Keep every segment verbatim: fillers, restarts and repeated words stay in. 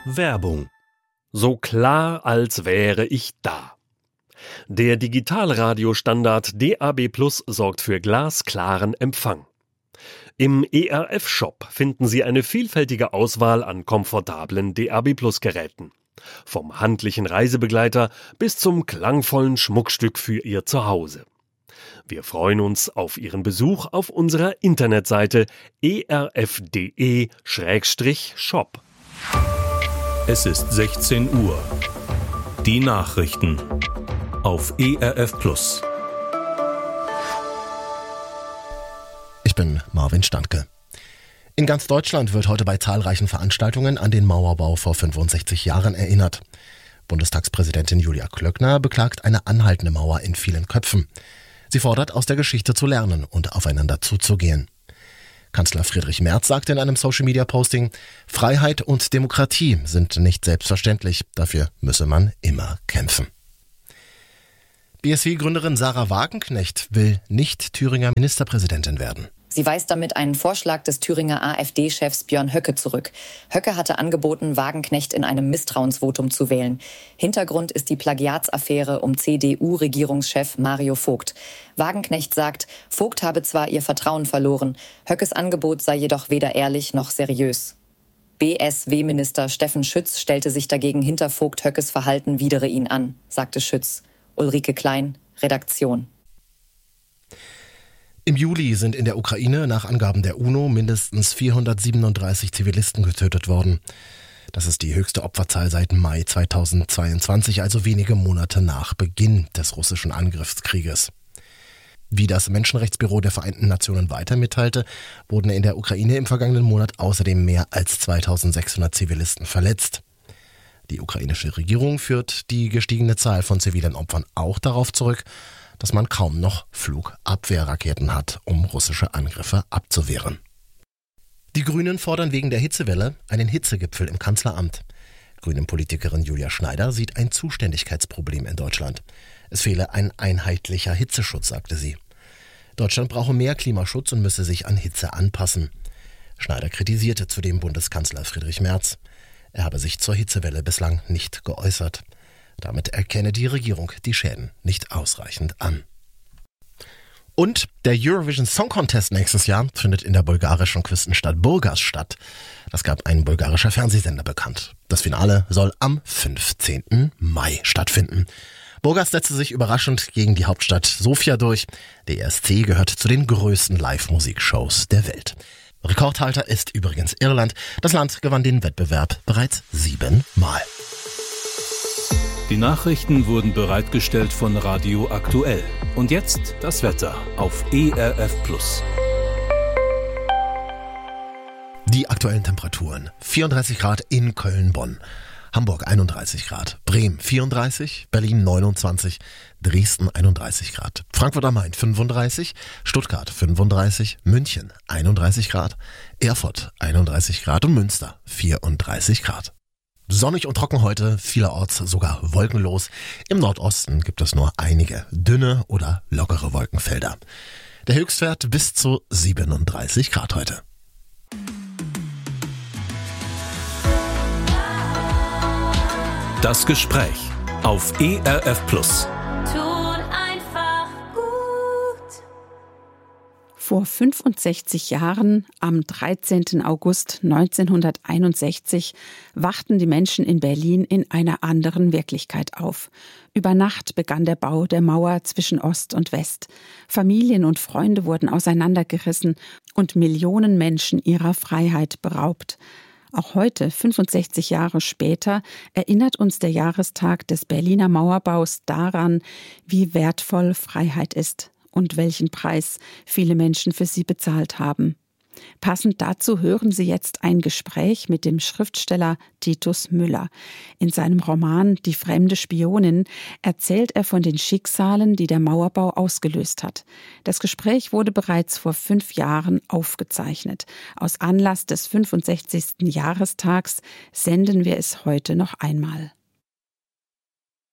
Werbung. So klar, als wäre ich da. Der Digitalradiostandard D A B Plus sorgt für glasklaren Empfang. Im E R F-Shop finden Sie eine vielfältige Auswahl an komfortablen D A B Plus Geräten. Vom handlichen Reisebegleiter bis zum klangvollen Schmuckstück für Ihr Zuhause. Wir freuen uns auf Ihren Besuch auf unserer Internetseite e r f punkt d e slash shop. Es ist sechzehn Uhr. Die Nachrichten auf E R F Plus. Ich bin Marvin Standke. In ganz Deutschland wird heute bei zahlreichen Veranstaltungen an den Mauerbau vor fünfundsechzig Jahren erinnert. Bundestagspräsidentin Julia Klöckner beklagt eine anhaltende Mauer in vielen Köpfen. Sie fordert, aus der Geschichte zu lernen und aufeinander zuzugehen. Kanzler Friedrich Merz sagte in einem Social-Media-Posting, Freiheit und Demokratie sind nicht selbstverständlich, dafür müsse man immer kämpfen. B S W-Gründerin Sahra Wagenknecht will nicht Thüringer Ministerpräsidentin werden. Sie weist damit einen Vorschlag des Thüringer AfD-Chefs Björn Höcke zurück. Höcke hatte angeboten, Wagenknecht in einem Misstrauensvotum zu wählen. Hintergrund ist die Plagiatsaffäre um C D U-Regierungschef Mario Vogt. Wagenknecht sagt, Vogt habe zwar ihr Vertrauen verloren, Höckes Angebot sei jedoch weder ehrlich noch seriös. B S W-Minister Steffen Schütz stellte sich dagegen hinter Vogt Höckes Verhalten widere ihn an, sagte Schütz. Ulrike Klein, Redaktion. Im Juli sind in der Ukraine nach Angaben der UNO mindestens vierhundertsiebenunddreißig Zivilisten getötet worden. Das ist die höchste Opferzahl seit Mai zweitausendzweiundzwanzig, also wenige Monate nach Beginn des russischen Angriffskrieges. Wie das Menschenrechtsbüro der Vereinten Nationen weiter mitteilte, wurden in der Ukraine im vergangenen Monat außerdem mehr als zweitausendsechshundert Zivilisten verletzt. Die ukrainische Regierung führt die gestiegene Zahl von zivilen Opfern auch darauf zurück, dass man kaum noch Flugabwehrraketen hat, um russische Angriffe abzuwehren. Die Grünen fordern wegen der Hitzewelle einen Hitzegipfel im Kanzleramt. Grünen-Politikerin Julia Schneider sieht ein Zuständigkeitsproblem in Deutschland. Es fehle ein einheitlicher Hitzeschutz, sagte sie. Deutschland brauche mehr Klimaschutz und müsse sich an Hitze anpassen. Schneider kritisierte zudem Bundeskanzler Friedrich Merz. Er habe sich zur Hitzewelle bislang nicht geäußert. Damit erkenne die Regierung die Schäden nicht ausreichend an. Und der Eurovision Song Contest nächstes Jahr findet in der bulgarischen Küstenstadt Burgas statt. Das gab ein bulgarischer Fernsehsender bekannt. Das Finale soll am fünfzehnten Mai stattfinden. Burgas setzte sich überraschend gegen die Hauptstadt Sofia durch. Der E S C gehört zu den größten Live-Musikshows der Welt. Rekordhalter ist übrigens Irland. Das Land gewann den Wettbewerb bereits siebenmal. Die Nachrichten wurden bereitgestellt von Radio Aktuell. Und jetzt das Wetter auf E R F Plus. Die aktuellen Temperaturen. vierunddreißig Grad in Köln-Bonn. Hamburg einunddreißig Grad. Bremen vierunddreißig. Berlin neunundzwanzig. Dresden einunddreißig Grad. Frankfurt am Main fünfunddreißig. Stuttgart fünfunddreißig. München einunddreißig Grad. Erfurt einunddreißig Grad und Münster vierunddreißig Grad. Sonnig und trocken heute, vielerorts sogar wolkenlos. Im Nordosten gibt es nur einige dünne oder lockere Wolkenfelder. Der Höchstwert bis zu siebenunddreißig Grad heute. Das Gespräch auf E R F Plus. Vor fünfundsechzig Jahren, am dreizehnten August neunzehnhunderteinundsechzig, wachten die Menschen in Berlin in einer anderen Wirklichkeit auf. Über Nacht begann der Bau der Mauer zwischen Ost und West. Familien und Freunde wurden auseinandergerissen und Millionen Menschen ihrer Freiheit beraubt. Auch heute, fünfundsechzig Jahre später, erinnert uns der Jahrestag des Berliner Mauerbaus daran, wie wertvoll Freiheit ist und welchen Preis viele Menschen für sie bezahlt haben. Passend dazu hören Sie jetzt ein Gespräch mit dem Schriftsteller Titus Müller. In seinem Roman Die fremde Spionin erzählt er von den Schicksalen, die der Mauerbau ausgelöst hat. Das Gespräch wurde bereits vor fünf Jahren aufgezeichnet. Aus Anlass des fünfundsechzigsten Jahrestags senden wir es heute noch einmal.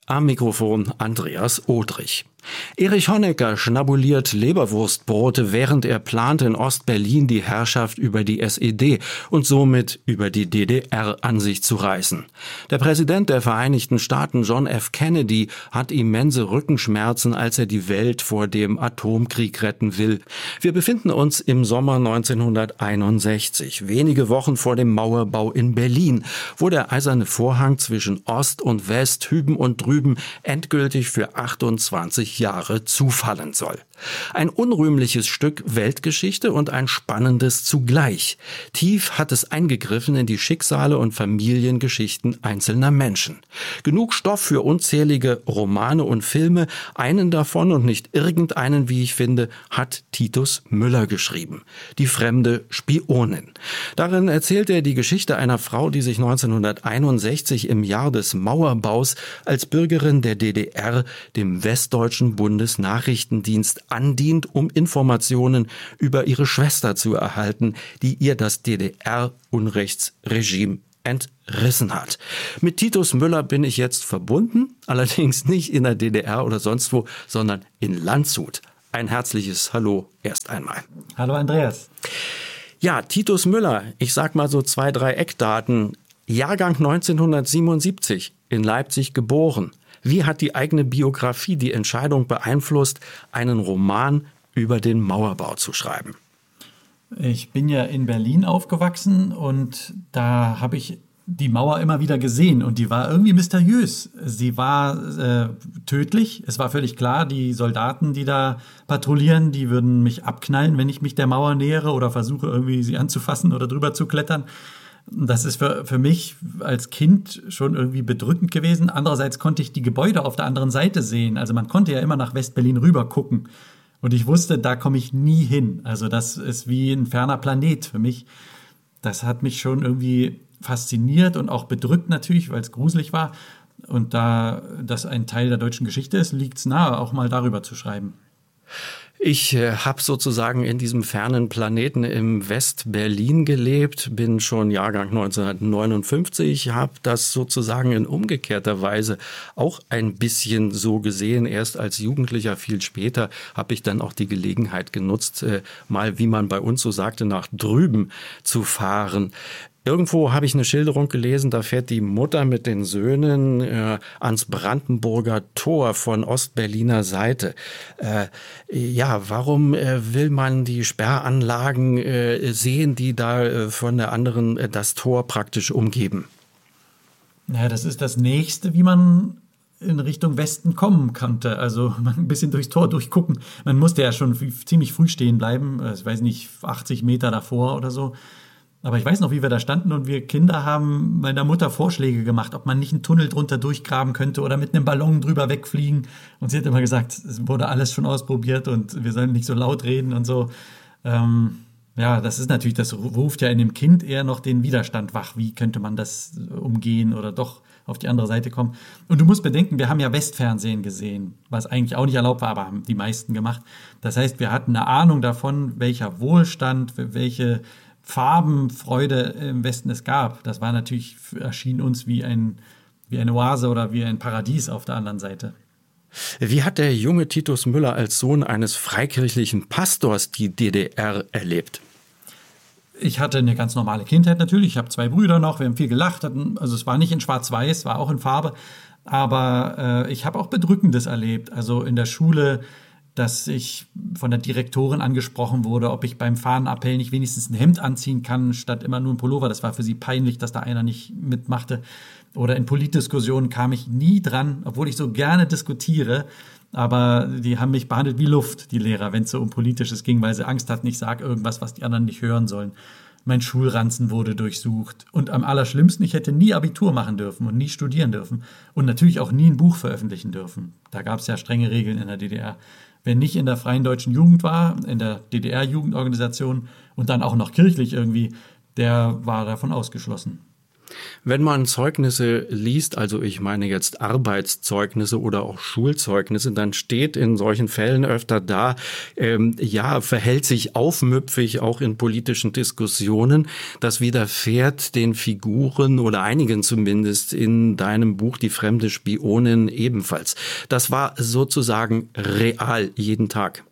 Am Mikrofon Andreas Odrich. Erich Honecker schnabuliert Leberwurstbrote, während er plante, in Ostberlin die Herrschaft über die S E D und somit über die D D R an sich zu reißen. Der Präsident der Vereinigten Staaten, John F. Kennedy, hat immense Rückenschmerzen, als er die Welt vor dem Atomkrieg retten will. Wir befinden uns im Sommer neunzehnhunderteinundsechzig, wenige Wochen vor dem Mauerbau in Berlin, wo der eiserne Vorhang zwischen Ost und West, hüben und drüben, endgültig für achtundzwanzig Jahre zufallen soll. Ein unrühmliches Stück Weltgeschichte und ein spannendes zugleich. Tief hat es eingegriffen in die Schicksale und Familiengeschichten einzelner Menschen. Genug Stoff für unzählige Romane und Filme. Einen davon und nicht irgendeinen, wie ich finde, hat Titus Müller geschrieben. Die fremde Spionin. Darin erzählt er die Geschichte einer Frau, die sich neunzehnhunderteinundsechzig im Jahr des Mauerbaus als Bürgerin der D D R dem Westdeutschen Bundesnachrichtendienst andient, um Informationen über ihre Schwester zu erhalten, die ihr das D D R-Unrechtsregime entrissen hat. Mit Titus Müller bin ich jetzt verbunden, allerdings nicht in der D D R oder sonst wo, sondern in Landshut. Ein herzliches Hallo erst einmal. Hallo Andreas. Ja, Titus Müller, ich sag mal so zwei, drei Eckdaten. Jahrgang neunzehnhundertsiebenundsiebzig, in Leipzig geboren. Wie hat die eigene Biografie die Entscheidung beeinflusst, einen Roman über den Mauerbau zu schreiben? Ich bin ja in Berlin aufgewachsen und da habe ich die Mauer immer wieder gesehen und die war irgendwie mysteriös. Sie war äh, tödlich. Es war völlig klar, die Soldaten, die da patrouillieren, die würden mich abknallen, wenn ich mich der Mauer nähere oder versuche irgendwie sie anzufassen oder drüber zu klettern. Das ist für, für mich als Kind schon irgendwie bedrückend gewesen. Andererseits konnte ich die Gebäude auf der anderen Seite sehen. Also man konnte ja immer nach West-Berlin rüber gucken. Und ich wusste, da komme ich nie hin. Also das ist wie ein ferner Planet für mich. Das hat mich schon irgendwie fasziniert und auch bedrückt natürlich, weil es gruselig war. Und da das ein Teil der deutschen Geschichte ist, liegt es nahe, auch mal darüber zu schreiben. Ich äh, habe sozusagen in diesem fernen Planeten im West-Berlin gelebt, bin schon Jahrgang neunzehnhundertneunundfünfzig, habe das sozusagen in umgekehrter Weise auch ein bisschen so gesehen. Erst als Jugendlicher, viel später, habe ich dann auch die Gelegenheit genutzt, äh, mal, wie man bei uns so sagte, nach drüben zu fahren. Irgendwo habe ich eine Schilderung gelesen, da fährt die Mutter mit den Söhnen äh, ans Brandenburger Tor von Ostberliner Seite. Äh, ja, warum äh, will man die Sperranlagen äh, sehen, die da äh, von der anderen äh, das Tor praktisch umgeben? Naja, das ist das Nächste, wie man in Richtung Westen kommen konnte. Also ein bisschen durchs Tor durchgucken. Man musste ja schon ziemlich früh stehen bleiben, ich weiß nicht, achtzig Meter davor oder so. Aber ich weiß noch, wie wir da standen und wir Kinder haben meiner Mutter Vorschläge gemacht, ob man nicht einen Tunnel drunter durchgraben könnte oder mit einem Ballon drüber wegfliegen. Und sie hat immer gesagt, es wurde alles schon ausprobiert und wir sollen nicht so laut reden und so. Ähm, ja, das ist natürlich, das ruft ja in dem Kind eher noch den Widerstand wach. Wie könnte man das umgehen oder doch auf die andere Seite kommen? Und du musst bedenken, wir haben ja Westfernsehen gesehen, was eigentlich auch nicht erlaubt war, aber haben die meisten gemacht. Das heißt, wir hatten eine Ahnung davon, welcher Wohlstand, welche Farbenfreude im Westen es gab. Das war natürlich, erschien uns wie ein, wie eine Oase oder wie ein Paradies auf der anderen Seite. Wie hat der junge Titus Müller als Sohn eines freikirchlichen Pastors die D D R erlebt? Ich hatte eine ganz normale Kindheit natürlich. Ich habe zwei Brüder noch, wir haben viel gelacht. Hatten, also es war nicht in Schwarz-Weiß, war auch in Farbe. Aber äh, ich habe auch Bedrückendes erlebt. Also in der Schule, dass ich von der Direktorin angesprochen wurde, ob ich beim Fahnenappell nicht wenigstens ein Hemd anziehen kann, statt immer nur ein Pullover. Das war für sie peinlich, dass da einer nicht mitmachte. Oder in Politdiskussionen kam ich nie dran, obwohl ich so gerne diskutiere. Aber die haben mich behandelt wie Luft, die Lehrer, wenn es so um Politisches ging, weil sie Angst hatten, ich sage irgendwas, was die anderen nicht hören sollen. Mein Schulranzen wurde durchsucht. Und am allerschlimmsten, ich hätte nie Abitur machen dürfen und nie studieren dürfen. Und natürlich auch nie ein Buch veröffentlichen dürfen. Da gab es ja strenge Regeln in der D D R. Wer nicht in der Freien Deutschen Jugend war, in der D D R-Jugendorganisation und dann auch noch kirchlich irgendwie, der war davon ausgeschlossen. Wenn man Zeugnisse liest, also ich meine jetzt Arbeitszeugnisse oder auch Schulzeugnisse, dann steht in solchen Fällen öfter da, ähm, ja, verhält sich aufmüpfig auch in politischen Diskussionen. Das widerfährt den Figuren oder einigen zumindest in deinem Buch Die fremde Spionin ebenfalls. Das war sozusagen real jeden Tag.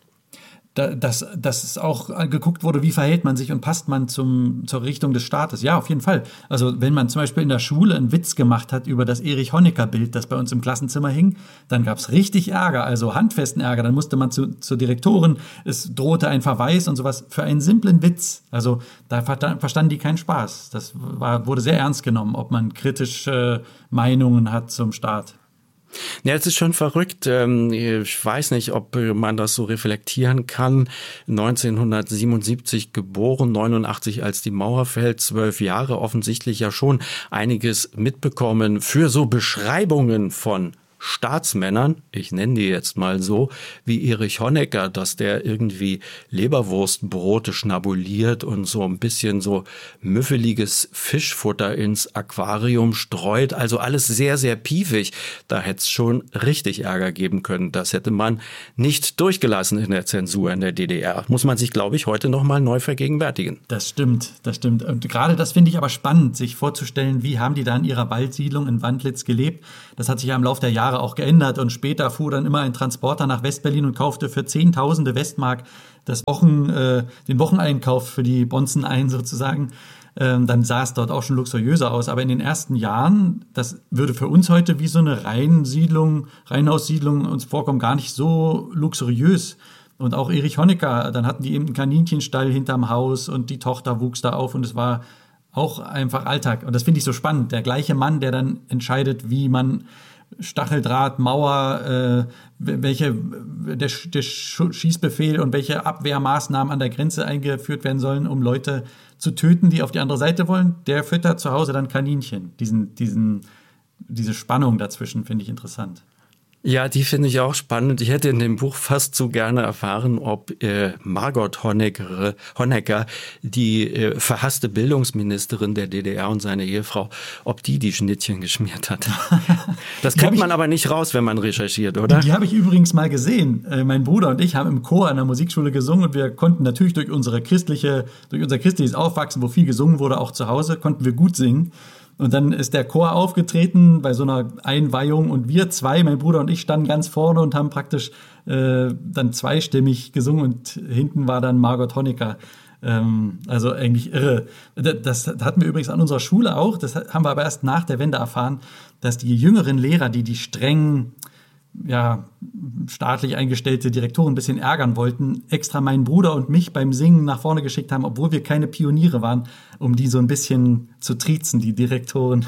Dass, dass auch geguckt wurde, wie verhält man sich und passt man zum, zur Richtung des Staates. Ja, auf jeden Fall. Also wenn man zum Beispiel in der Schule einen Witz gemacht hat über das Erich-Honecker-Bild, das bei uns im Klassenzimmer hing, dann gab's richtig Ärger, also handfesten Ärger. Dann musste man zu, zur Direktorin, es drohte ein Verweis und sowas für einen simplen Witz. Also da verstanden die keinen Spaß. Das war, wurde sehr ernst genommen, ob man kritische Meinungen hat zum Staat. Ja, es ist schon verrückt. Ich weiß nicht, ob man das so reflektieren kann. neunzehnhundertsiebenundsiebzig geboren, neunundachtzig als die Mauer fällt, zwölf Jahre, offensichtlich ja schon einiges mitbekommen für so Beschreibungen von Staatsmännern, ich nenne die jetzt mal so, wie Erich Honecker, dass der irgendwie Leberwurstbrote schnabuliert und so ein bisschen so müffeliges Fischfutter ins Aquarium streut. Also alles sehr, sehr piefig. Da hätte es schon richtig Ärger geben können. Das hätte man nicht durchgelassen in der Zensur in der D D R. Muss man sich, glaube ich, heute noch mal neu vergegenwärtigen. Das stimmt, das stimmt. Und gerade das finde ich aber spannend, sich vorzustellen, wie haben die da in ihrer Waldsiedlung in Wandlitz gelebt. Das hat sich ja im Laufe der Jahre auch geändert und später fuhr dann immer ein Transporter nach Westberlin und kaufte für Zehntausende Westmark das Wochen, äh, den Wocheneinkauf für die Bonzen ein sozusagen. Ähm, dann sah es dort auch schon luxuriöser aus. Aber in den ersten Jahren, das würde für uns heute wie so eine Reihensiedlung, Reihenhaussiedlung uns vorkommen, gar nicht so luxuriös. Und auch Erich Honecker, dann hatten die eben einen Kaninchenstall hinterm Haus und die Tochter wuchs da auf und es war auch einfach Alltag. Und das finde ich so spannend. Der gleiche Mann, der dann entscheidet, wie man Stacheldraht, Mauer, äh, welche der, der Schießbefehl und welche Abwehrmaßnahmen an der Grenze eingeführt werden sollen, um Leute zu töten, die auf die andere Seite wollen, der füttert zu Hause dann Kaninchen. Diesen, diesen, diese Spannung dazwischen finde ich interessant. Ja, die finde ich auch spannend. Ich hätte in dem Buch fast so gerne erfahren, ob äh, Margot Honecker, Honecker, die äh, verhasste Bildungsministerin der D D R und seine Ehefrau, ob die die Schnittchen geschmiert hat. Das kriegt man aber nicht raus, wenn man recherchiert, oder? Die habe ich übrigens mal gesehen. Äh, mein Bruder und ich haben im Chor an der Musikschule gesungen und wir konnten natürlich durch unsere christliche, durch unser christliches Aufwachsen, wo viel gesungen wurde, auch zu Hause, konnten wir gut singen. Und dann ist der Chor aufgetreten bei so einer Einweihung und wir zwei, mein Bruder und ich, standen ganz vorne und haben praktisch äh, dann zweistimmig gesungen und hinten war dann Margot Honecker. Ähm, also eigentlich irre. Das, das hatten wir übrigens an unserer Schule auch, das haben wir aber erst nach der Wende erfahren, dass die jüngeren Lehrer, die die strengen, ja, staatlich eingestellte Direktoren ein bisschen ärgern wollten, extra meinen Bruder und mich beim Singen nach vorne geschickt haben, obwohl wir keine Pioniere waren, um die so ein bisschen zu triezen, die Direktoren.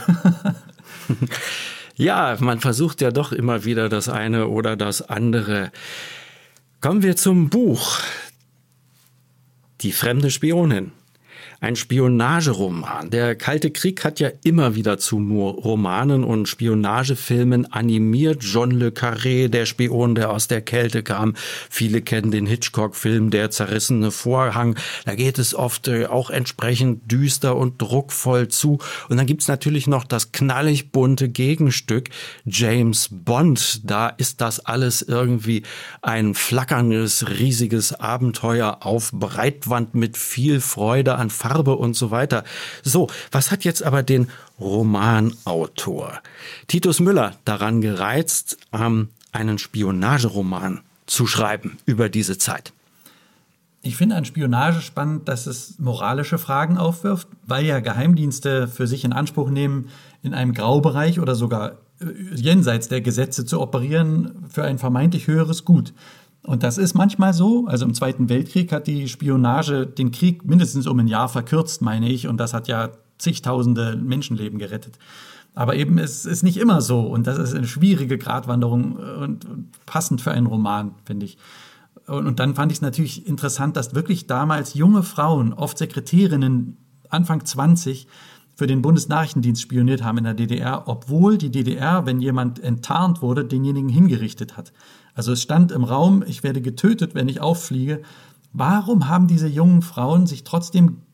Ja, man versucht ja doch immer wieder das eine oder das andere. Kommen wir zum Buch. Die fremde Spionin. Ein Spionageroman. Der Kalte Krieg hat ja immer wieder zu Romanen und Spionagefilmen animiert. John le Carré, der Spion, der aus der Kälte kam. Viele kennen den Hitchcock-Film Der zerrissene Vorhang. Da geht es oft äh, auch entsprechend düster und druckvoll zu. Und dann gibt's natürlich noch das knallig bunte Gegenstück James Bond. Da ist das alles irgendwie ein flackerndes, riesiges Abenteuer auf Breitwand mit viel Freude an Farbe und so weiter. So, was hat jetzt aber den Romanautor Titus Müller daran gereizt, ähm, einen Spionageroman zu schreiben über diese Zeit? Ich finde an Spionage spannend, dass es moralische Fragen aufwirft, weil ja Geheimdienste für sich in Anspruch nehmen, in einem Graubereich oder sogar jenseits der Gesetze zu operieren für ein vermeintlich höheres Gut. Und das ist manchmal so. Also im Zweiten Weltkrieg hat die Spionage den Krieg mindestens um ein Jahr verkürzt, meine ich. Und das hat ja zigtausende Menschenleben gerettet. Aber eben es ist nicht immer so. Und das ist eine schwierige Gratwanderung und, und passend für einen Roman, finde ich. Und, und dann fand ich es natürlich interessant, dass wirklich damals junge Frauen, oft Sekretärinnen, Anfang zwanzig, für den Bundesnachrichtendienst spioniert haben in der D D R, obwohl die D D R, wenn jemand enttarnt wurde, denjenigen hingerichtet hat. Also es stand im Raum, ich werde getötet, wenn ich auffliege. Warum haben diese jungen Frauen sich trotzdem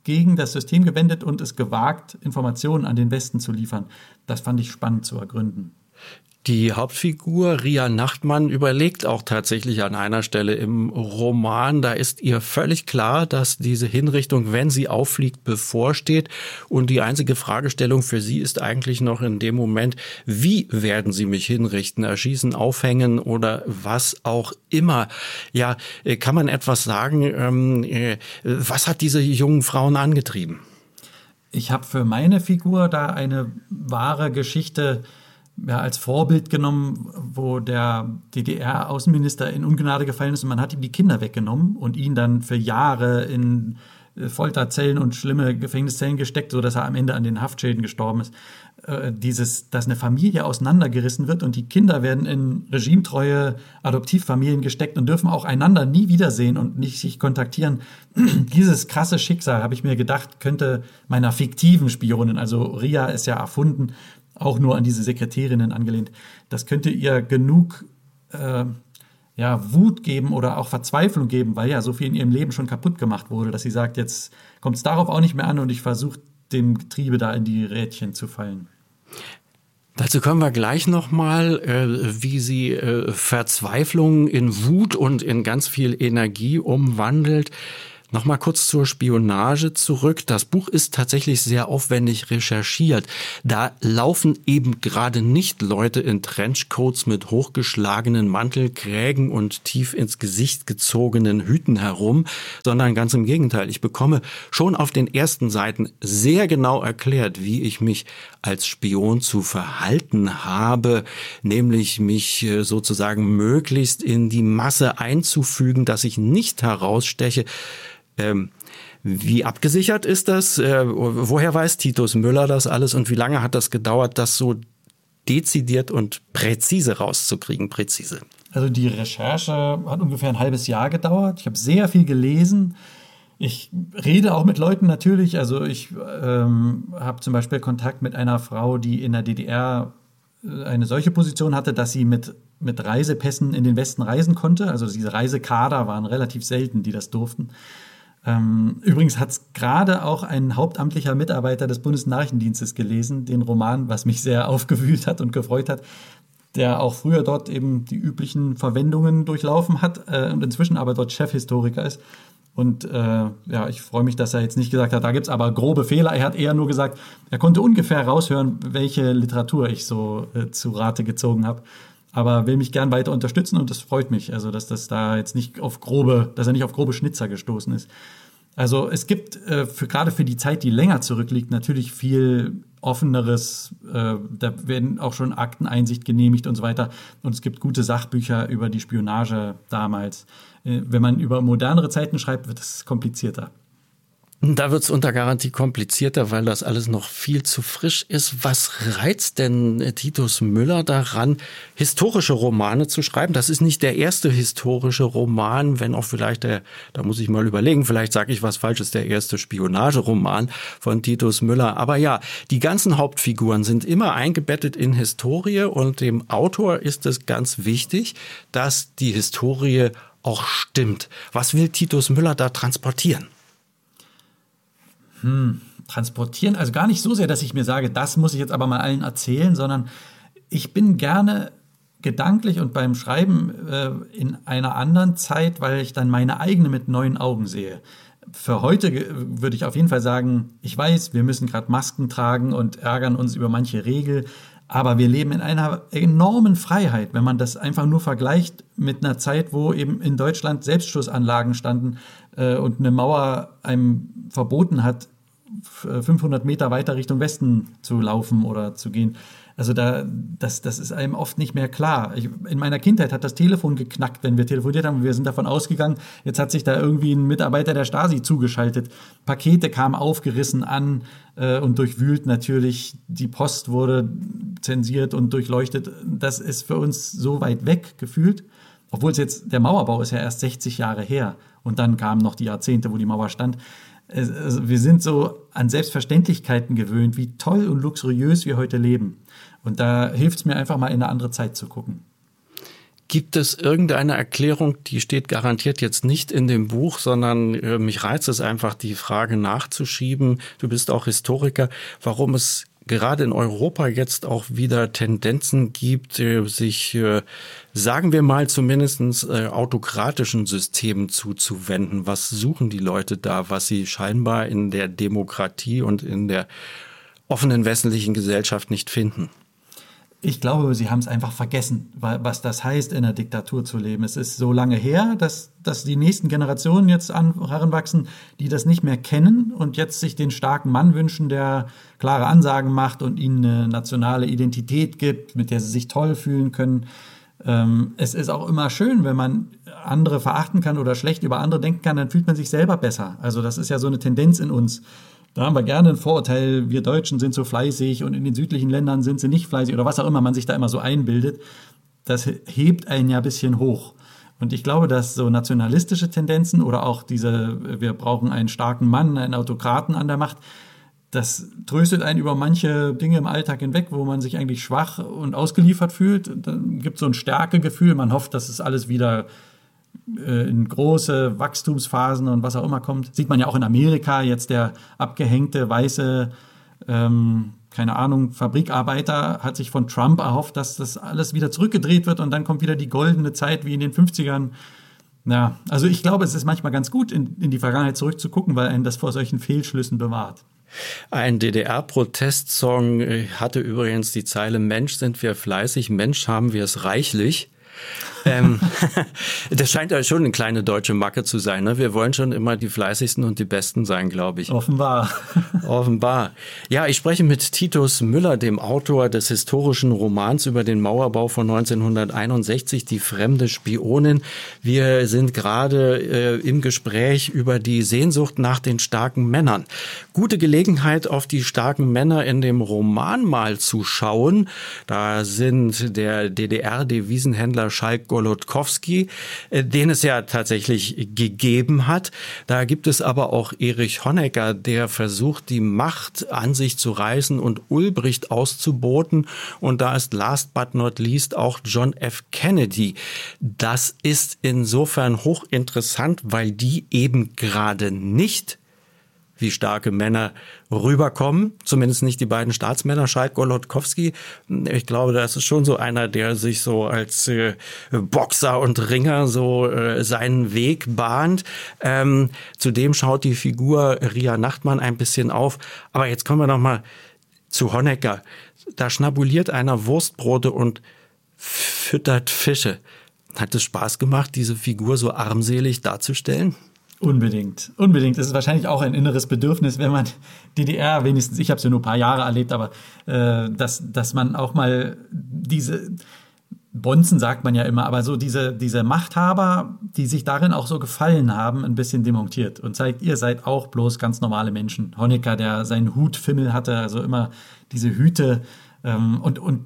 gegen das System gewendet und es gewagt, Informationen an den Westen zu liefern. Das fand ich spannend zu ergründen. Die Hauptfigur Ria Nachtmann überlegt auch tatsächlich an einer Stelle im Roman, da ist ihr völlig klar, dass diese Hinrichtung, wenn sie auffliegt, bevorsteht. Und die einzige Fragestellung für sie ist eigentlich noch in dem Moment, wie werden sie mich hinrichten, erschießen, aufhängen oder was auch immer. Ja, kann man etwas sagen, was hat diese jungen Frauen angetrieben? Ich habe für meine Figur da eine wahre Geschichte ja, als Vorbild genommen, wo der D D R-Außenminister in Ungnade gefallen ist und man hat ihm die Kinder weggenommen und ihn dann für Jahre in Folterzellen und schlimme Gefängniszellen gesteckt, sodass er am Ende an den Haftschäden gestorben ist. Äh, dieses, dass eine Familie auseinandergerissen wird und die Kinder werden in regimetreue Adoptivfamilien gesteckt und dürfen auch einander nie wiedersehen und nicht sich kontaktieren. Dieses krasse Schicksal, habe ich mir gedacht, könnte meiner fiktiven Spionin, also Ria ist ja erfunden, auch nur an diese Sekretärinnen angelehnt. Das könnte ihr genug äh, ja, Wut geben oder auch Verzweiflung geben, weil ja so viel in ihrem Leben schon kaputt gemacht wurde, dass sie sagt, jetzt kommt es darauf auch nicht mehr an und ich versuche dem Getriebe da in die Rädchen zu fallen. Dazu kommen wir gleich nochmal, äh, wie sie äh, Verzweiflung in Wut und in ganz viel Energie umwandelt. Nochmal kurz zur Spionage zurück. Das Buch ist tatsächlich sehr aufwendig recherchiert. Da laufen eben gerade nicht Leute in Trenchcoats mit hochgeschlagenen Mantelkrägen und tief ins Gesicht gezogenen Hüten herum, sondern ganz im Gegenteil. Ich bekomme schon auf den ersten Seiten sehr genau erklärt, wie ich mich als Spion zu verhalten habe, nämlich mich sozusagen möglichst in die Masse einzufügen, dass ich nicht heraussteche. Ähm, wie abgesichert ist das? Äh, woher weiß Titus Müller das alles und wie lange hat das gedauert, das so dezidiert und präzise rauszukriegen? Präzise. Also die Recherche hat ungefähr ein halbes Jahr gedauert. Ich habe sehr viel gelesen. Ich rede auch mit Leuten natürlich. Also ich ähm, habe zum Beispiel Kontakt mit einer Frau, die in der D D R eine solche Position hatte, dass sie mit, mit Reisepässen in den Westen reisen konnte. Also diese Reisekader waren relativ selten, die das durften. Ähm, übrigens hat es gerade auch ein hauptamtlicher Mitarbeiter des Bundesnachrichtendienstes gelesen, den Roman, was mich sehr aufgewühlt hat und gefreut hat, der auch früher dort eben die üblichen Verwendungen durchlaufen hat äh, und inzwischen aber dort Chefhistoriker ist. Und äh, ja, ich freue mich, dass er jetzt nicht gesagt hat, da gibt's aber grobe Fehler. Er hat eher nur gesagt, er konnte ungefähr raushören, welche Literatur ich so äh, zu Rate gezogen habe. Aber will mich gern weiter unterstützen und das freut mich, also dass das da jetzt nicht auf grobe, dass er nicht auf grobe Schnitzer gestoßen ist. Also es gibt äh, für, gerade für die Zeit, die länger zurückliegt, natürlich viel offeneres, äh, da werden auch schon Akteneinsicht genehmigt und so weiter. Und es gibt gute Sachbücher über die Spionage damals. Äh, wenn man über modernere Zeiten schreibt, wird es komplizierter. Da wird's unter Garantie komplizierter, weil das alles noch viel zu frisch ist. Was reizt denn Titus Müller daran, historische Romane zu schreiben? Das ist nicht der erste historische Roman, wenn auch vielleicht der, da muss ich mal überlegen, vielleicht sage ich was Falsches, der erste Spionageroman von Titus Müller. Aber ja, die ganzen Hauptfiguren sind immer eingebettet in Historie und dem Autor ist es ganz wichtig, dass die Historie auch stimmt. Was will Titus Müller da transportieren? Hm, transportieren, also gar nicht so sehr, dass ich mir sage, das muss ich jetzt aber mal allen erzählen, sondern ich bin gerne gedanklich und beim Schreiben äh, in einer anderen Zeit, weil ich dann meine eigene mit neuen Augen sehe. Für heute würde ich auf jeden Fall sagen, ich weiß, wir müssen gerade Masken tragen und ärgern uns über manche Regel, aber wir leben in einer enormen Freiheit, wenn man das einfach nur vergleicht mit einer Zeit, wo eben in Deutschland Selbstschussanlagen standen äh, und eine Mauer einem verboten hat, fünfhundert Meter weiter Richtung Westen zu laufen oder zu gehen. Also da, das, das ist einem oft nicht mehr klar. Ich, in meiner Kindheit hat das Telefon geknackt, wenn wir telefoniert haben. Wir sind davon ausgegangen, jetzt hat sich da irgendwie ein Mitarbeiter der Stasi zugeschaltet. Pakete kamen aufgerissen an äh, und durchwühlt natürlich. Die Post wurde zensiert und durchleuchtet. Das ist für uns so weit weg gefühlt. Obwohl es jetzt, der Mauerbau ist ja erst sechzig Jahre her. Und dann kamen noch die Jahrzehnte, wo die Mauer stand. Also wir sind so an Selbstverständlichkeiten gewöhnt, wie toll und luxuriös wir heute leben. Und da hilft es mir einfach mal in eine andere Zeit zu gucken. Gibt es irgendeine Erklärung, die steht garantiert jetzt nicht in dem Buch, sondern äh, mich reizt es einfach, die Frage nachzuschieben. Du bist auch Historiker, warum es gerade in Europa jetzt auch wieder Tendenzen gibt, äh, sich, äh, sagen wir mal, zumindest äh, autokratischen Systemen zuzuwenden. Was suchen die Leute da, was sie scheinbar in der Demokratie und in der offenen westlichen Gesellschaft nicht finden? Ich glaube, sie haben es einfach vergessen, was das heißt, in einer Diktatur zu leben. Es ist so lange her, dass, dass die nächsten Generationen jetzt an, heranwachsen, die das nicht mehr kennen und jetzt sich den starken Mann wünschen, der klare Ansagen macht und ihnen eine nationale Identität gibt, mit der sie sich toll fühlen können. Ähm, es ist auch immer schön, wenn man andere verachten kann oder schlecht über andere denken kann, dann fühlt man sich selber besser. Also das ist ja so eine Tendenz in uns. Da haben wir gerne ein Vorurteil, wir Deutschen sind so fleißig und in den südlichen Ländern sind sie nicht fleißig oder was auch immer man sich da immer so einbildet. Das hebt einen ja ein bisschen hoch. Und ich glaube, dass so nationalistische Tendenzen oder auch diese, wir brauchen einen starken Mann, einen Autokraten an der Macht, das tröstet einen über manche Dinge im Alltag hinweg, wo man sich eigentlich schwach und ausgeliefert fühlt. Dann gibt es so ein Stärkegefühl, man hofft, dass es alles wieder in große Wachstumsphasen und was auch immer kommt. Sieht man ja auch in Amerika, jetzt der abgehängte, weiße, ähm, keine Ahnung, Fabrikarbeiter hat sich von Trump erhofft, dass das alles wieder zurückgedreht wird und dann kommt wieder die goldene Zeit wie in den fünfzigern. Ja, also ich glaube, es ist manchmal ganz gut, in, in die Vergangenheit zurückzugucken, weil einen das vor solchen Fehlschlüssen bewahrt. Ein D D R-Protestsong hatte übrigens die Zeile: Mensch, sind wir fleißig, Mensch, haben wir es reichlich. ähm, das scheint ja schon eine kleine deutsche Macke zu sein. Ne? Wir wollen schon immer die fleißigsten und die besten sein, glaube ich. Offenbar. Offenbar. Ja, ich spreche mit Titus Müller, dem Autor des historischen Romans über den Mauerbau von neunzehnhunderteinundsechzig, Die fremde Spionin. Wir sind gerade äh, im Gespräch über die Sehnsucht nach den starken Männern. Gute Gelegenheit, auf die starken Männer in dem Roman mal zu schauen. Da sind der D D R-Devisenhändler Schalk Golodkowski, den es ja tatsächlich gegeben hat. Da gibt es aber auch Erich Honecker, der versucht, die Macht an sich zu reißen und Ulbricht auszuboten. Und da ist last but not least auch John F. Kennedy. Das ist insofern hochinteressant, weil die eben gerade nicht wie starke Männer rüberkommen, zumindest nicht die beiden Staatsmänner, Schalk Golodkowski. Ich glaube, das ist schon so einer, der sich so als äh, Boxer und Ringer so äh, seinen Weg bahnt. Ähm, zudem schaut die Figur Ria Nachtmann ein bisschen auf. Aber jetzt kommen wir noch mal zu Honecker. Da schnabuliert einer Wurstbrote und füttert Fische. Hat es Spaß gemacht, diese Figur so armselig darzustellen? Unbedingt, unbedingt. Das ist wahrscheinlich auch ein inneres Bedürfnis, wenn man D D R, wenigstens, ich habe es ja nur ein paar Jahre erlebt, aber äh, dass, dass man auch mal diese Bonzen sagt man ja immer, aber so diese, diese Machthaber, die sich darin auch so gefallen haben, ein bisschen demontiert und zeigt, ihr seid auch bloß ganz normale Menschen. Honecker, der seinen Hutfimmel hatte, also immer diese Hüte ähm, und, und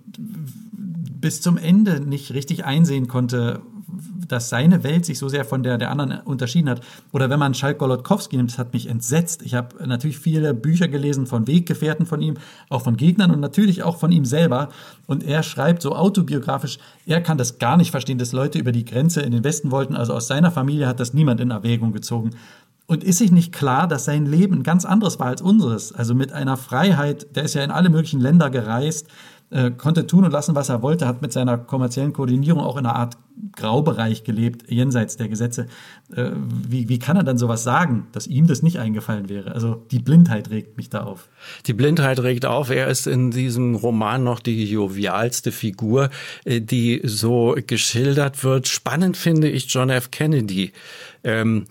bis zum Ende nicht richtig einsehen konnte, dass seine Welt sich so sehr von der der anderen unterschieden hat. Oder wenn man Schalk Golodkowski nimmt, das hat mich entsetzt. Ich habe natürlich viele Bücher gelesen von Weggefährten von ihm, auch von Gegnern und natürlich auch von ihm selber. Und er schreibt so autobiografisch, er kann das gar nicht verstehen, dass Leute über die Grenze in den Westen wollten. Also aus seiner Familie hat das niemand in Erwägung gezogen. Und ist sich nicht klar, dass sein Leben ein ganz anderes war als unseres? Also mit einer Freiheit, der ist ja in alle möglichen Länder gereist, äh, konnte tun und lassen, was er wollte, hat mit seiner kommerziellen Koordinierung auch in einer Art Graubereich gelebt, jenseits der Gesetze. Äh, wie, wie kann er dann sowas sagen, dass ihm das nicht eingefallen wäre? Also die Blindheit regt mich da auf. Die Blindheit regt auf. Er ist in diesem Roman noch die jovialste Figur, die so geschildert wird. Spannend finde ich John F. Kennedy. Ähm,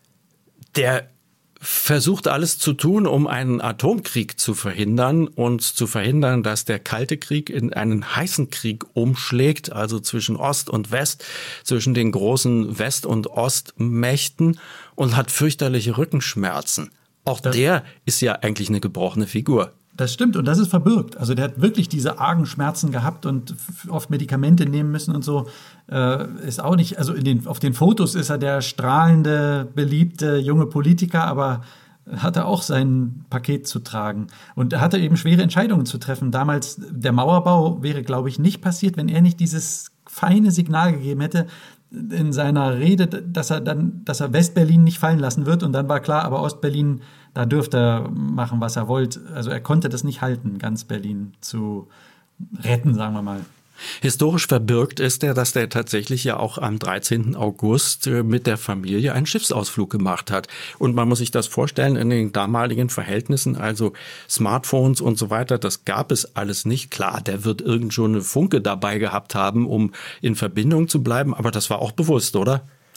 der versucht alles zu tun, um einen Atomkrieg zu verhindern und zu verhindern, dass der Kalte Krieg in einen heißen Krieg umschlägt, also zwischen Ost und West, zwischen den großen West- und Ostmächten, und hat fürchterliche Rückenschmerzen. Auch das, der ist ja eigentlich eine gebrochene Figur. Das stimmt und das ist verbürgt. Also der hat wirklich diese argen Schmerzen gehabt und oft Medikamente nehmen müssen und so. Äh, ist auch nicht, also in den, auf den Fotos ist er der strahlende, beliebte junge Politiker, aber hatte auch sein Paket zu tragen. Und er hatte eben schwere Entscheidungen zu treffen. Damals, der Mauerbau wäre, glaube ich, nicht passiert, wenn er nicht dieses feine Signal gegeben hätte in seiner Rede, dass er dann, dass er Westberlin nicht fallen lassen wird. Und dann war klar, aber Ostberlin, da dürfte er machen, was er wollte. Also er konnte das nicht halten, ganz Berlin zu retten, sagen wir mal. Historisch verbirgt ist er, dass der tatsächlich ja auch am dreizehnten August mit der Familie einen Schiffsausflug gemacht hat. Und man muss sich das vorstellen, in den damaligen Verhältnissen, also Smartphones und so weiter, das gab es alles nicht. Klar, der wird irgend schon eine Funke dabei gehabt haben, um in Verbindung zu bleiben, aber das war auch bewusst, oder?